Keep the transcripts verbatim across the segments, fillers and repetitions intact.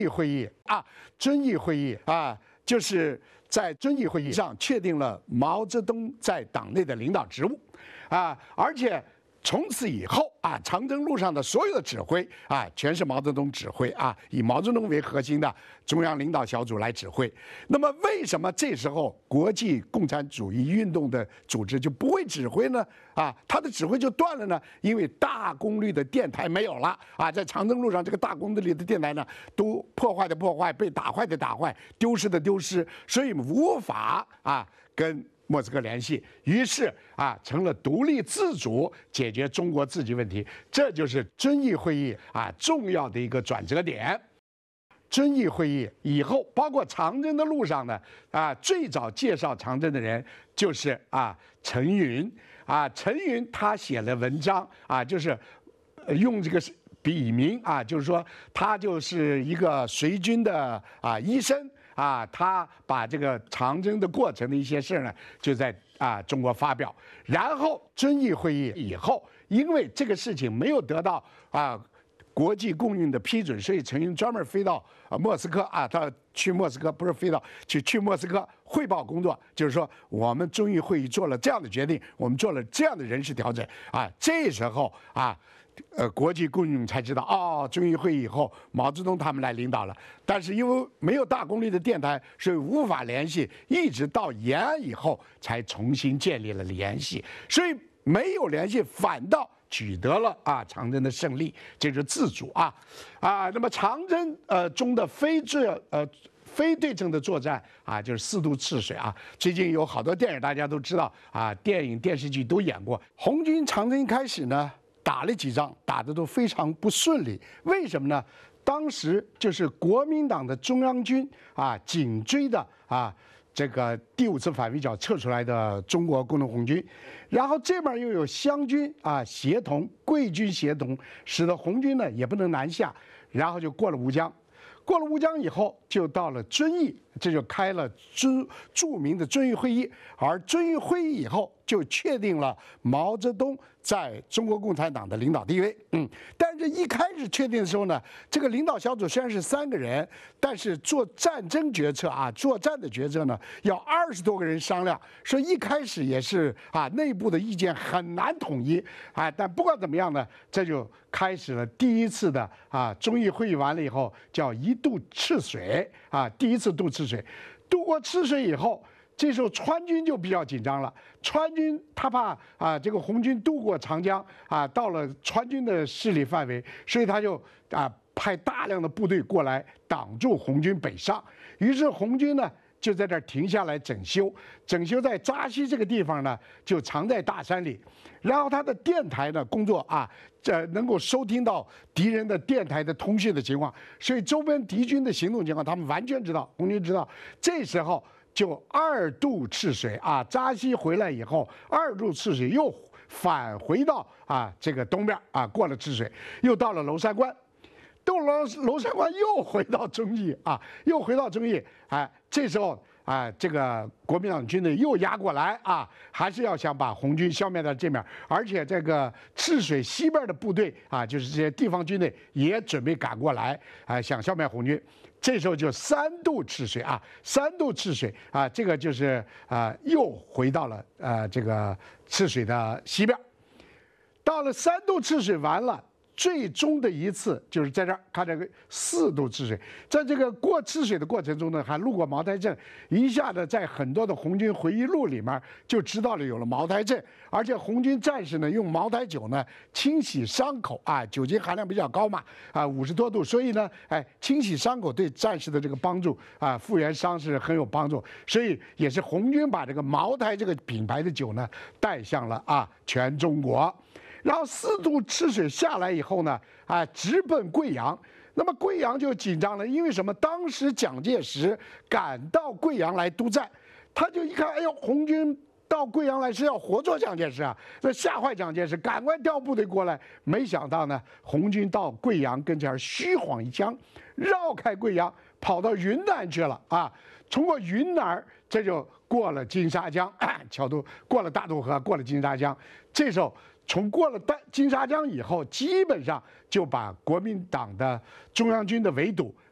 会议啊，遵义会议啊，就是在遵义会议上确定了毛泽东在党内的领导职务，啊，而且从此以后啊，长征路上的所有的指挥啊，全是毛泽东指挥啊，以毛泽东为核心的中央领导小组来指挥。那么，为什么这时候国际共产主义运动的组织就不会指挥呢？啊，他的指挥就断了呢？因为大功率的电台没有了啊，在长征路上这个大功率的电台呢，都破坏的破坏，被打坏的打坏，丢失的丢失，所以无法啊跟莫斯科联系，于是啊成了独立自主解决中国自己问题，这就是遵义会议啊重要的一个转折点。遵义会议以后，包括长征的路上呢，啊最早介绍长征的人就是啊陈云啊，陈云他写了文章啊，就是用这个笔名啊，就是说他就是一个随军的啊医生。啊，他把这个长征的过程的一些事呢，就在啊中国发表。然后遵义会议以后，因为这个事情没有得到啊国际共运的批准，所以陈云专门飞到啊莫斯科啊，他去莫斯科不是飞到去去莫斯科汇报工作，就是说我们遵义会议做了这样的决定，我们做了这样的人事调整啊。这时候啊。呃，国际共运才知道哦，遵义会议以后，毛泽东他们来领导了，但是因为没有大功率的电台，所以无法联系，一直到延安以后才重新建立了联系，所以没有联系，反倒取得了啊长征的胜利，这就是自主啊啊。那么长征呃中的非这呃。非对称的作战啊，就是四渡赤水啊。最近有好多电影大家都知道啊，电影电视剧都演过。红军长征一开始呢，打了几仗，打得都非常不顺利。为什么呢？当时就是国民党的中央军啊，紧追的啊这个第五次反围剿撤出来的中国工农红军，然后这边又有湘军啊协同，桂军协同，使得红军呢也不能南下，然后就过了吴江。过了吴江以后，就到了遵义，这就开了著著名的遵义会议。而遵义会议以后，就确定了毛泽东在中国共产党的领导地位。嗯，但是一开始确定的时候呢，这个领导小组虽然是三个人，但是做战争决策啊，作战的决策呢，要二十多个人商量，所以一开始也是啊，内部的意见很难统一啊。但不管怎么样呢，这就开始了第一次的啊，遵义会议完了以后，叫一渡赤水啊，第一次渡赤水，渡过赤水以后。这时候川军就比较紧张了，川军他怕啊这个红军渡过长江啊，到了川军的势力范围，所以他就啊派大量的部队过来挡住红军北上。于是红军呢就在这儿停下来整修，整修在扎西这个地方呢就藏在大山里，然后他的电台呢工作啊，这能够收听到敌人的电台的通讯的情况，所以周边敌军的行动情况他们完全知道，红军知道。这时候。就二渡赤水啊，扎西回来以后，二渡赤水又返回到啊这个东边啊，过了赤水，又到了娄山关，到了娄山关又回到遵义啊，又回到遵义，哎，这时候啊，这个国民党军队又压过来啊，还是要想把红军消灭到这面，而且这个赤水西边的部队啊，就是这些地方军队也准备赶过来啊，想消灭红军。这时候就三渡赤水啊，三渡赤水啊，这个就是啊，又回到了呃这个赤水的西边。到了三渡赤水完了，最终的一次就是在这儿看这个四渡赤水，在这个过赤水的过程中呢，还路过茅台镇，一下子在很多的红军回忆录里面就知道了有了茅台镇，而且红军战士呢用茅台酒呢清洗伤口啊，酒精含量比较高嘛，啊五十多度，所以呢，哎清洗伤口对战士的这个帮助啊复原伤是很有帮助，所以也是红军把这个茅台这个品牌的酒呢带向了啊全中国。然后四渡赤水下来以后呢，啊，直奔贵阳。那么贵阳就紧张了，因为什么？当时蒋介石赶到贵阳来督战，他就一看，哎呦，红军到贵阳来是要活捉蒋介石啊，那吓坏蒋介石，赶快调部队过来。没想到呢，红军到贵阳跟前虚晃一枪，绕开贵阳，跑到云南去了啊！通过云南，这就过了金沙江，桥渡过了大渡河，过了金沙江。这时候。从过了金沙江以后，基本上就把国民党的中央军的围堵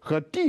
和地